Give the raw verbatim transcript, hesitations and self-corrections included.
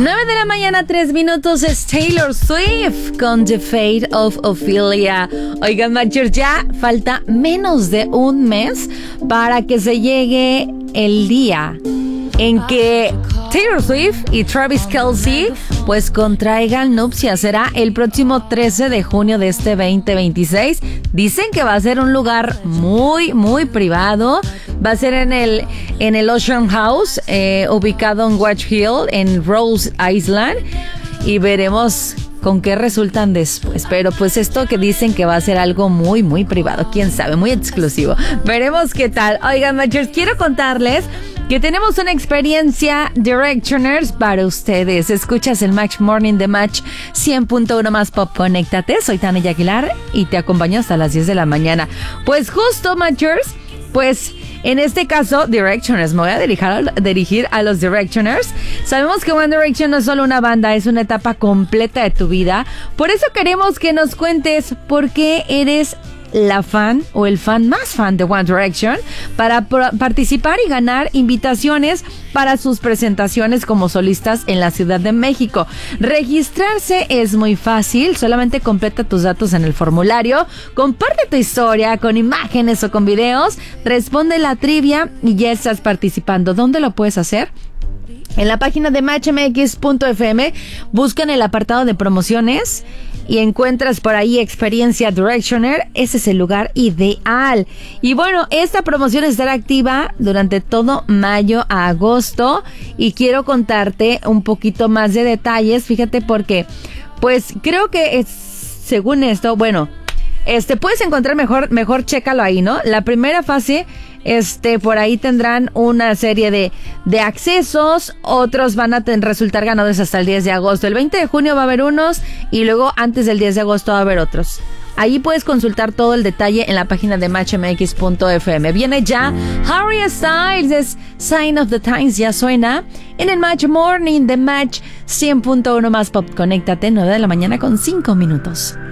nueve de la mañana, tres minutos, es Taylor Swift con The Fate of Ophelia. Oigan, machos, ya falta menos de un mes para que se llegue el día en que Taylor Swift y Travis Kelce pues contraigan nupcias. Será el próximo trece de junio de este veinte veintiséis. Dicen que va a ser un lugar muy, muy privado. Va a ser en el, en el Ocean House, eh, ubicado en Watch Hill, en Rose Island. Y veremos con qué resultan después. Pero pues esto que dicen que va a ser algo muy, muy privado. Quién sabe, muy exclusivo. Veremos qué tal. Oigan, machos, quiero contarles que tenemos una experiencia Directioners para ustedes. Escuchas el Match Morning de Match cien punto uno más Pop. Conéctate. Soy Tania Aguilar y te acompaño hasta las diez de la mañana. Pues justo, Matchers, pues en este caso, Directioners, me voy a dirigir a, dirigir a los Directioners. Sabemos que One Direction no es solo una banda, es una etapa completa de tu vida. Por eso queremos que nos cuentes por qué eres la fan o el fan más fan de One Direction para pr- participar y ganar invitaciones para sus presentaciones como solistas en la Ciudad de México. Registrarse es muy fácil, solamente completa tus datos en el formulario, comparte tu historia con imágenes o con videos, responde la trivia y ya estás participando. ¿Dónde lo puedes hacer? En la página de match m x punto f m, buscan el apartado de promociones y encuentras por ahí Experiencia Directioner. Ese es el lugar ideal. Y bueno, esta promoción estará activa durante todo mayo a agosto y quiero contarte un poquito más de detalles. Fíjate porque, pues creo que es, según esto, bueno, este puedes encontrar mejor, mejor chécalo ahí, ¿no? La primera fase, este, por ahí tendrán una serie de, de accesos, otros van a ten, resultar ganadores hasta el diez de agosto. El veinte de junio va a haber unos y luego antes del diez de agosto va a haber otros. Ahí puedes consultar todo el detalle en la página de match m x punto f m. Viene ya Harry Styles, es Sign of the Times, ya suena en el Match Morning de Match cien punto uno más Pop. Conéctate, nueve de la mañana con cinco minutos.